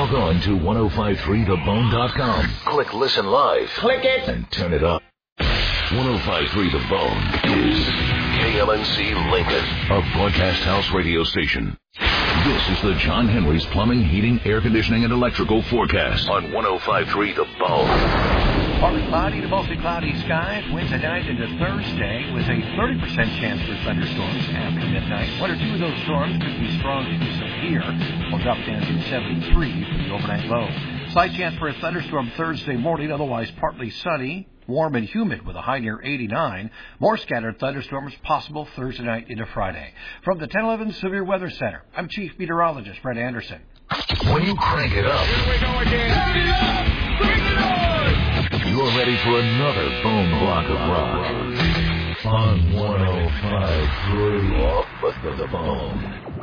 Log on to 1053thebone.com. Click Listen Live. Click it. And turn it up. 1053 The Bone is KLNC Lincoln, a broadcast house radio station. This is the John Henry's Plumbing, Heating, Air Conditioning, and Electrical forecast on 1053 The Bone. Partly cloudy to mostly cloudy skies. Wednesday night into Thursday with a 30% chance for thunderstorms after midnight. One or two of those storms could be strong to severe. We'll drop down to 73 for the overnight low. Slight chance for a thunderstorm Thursday morning, otherwise partly sunny. Warm and humid with a high near 89. More scattered thunderstorms possible Thursday night into Friday. From the 1011 Severe Weather Center, I'm Chief Meteorologist Brett Anderson. When you crank it up, Here we go again. Turn it up. Bring it on. you're ready for another bone block of rock. On 1053 The Bone.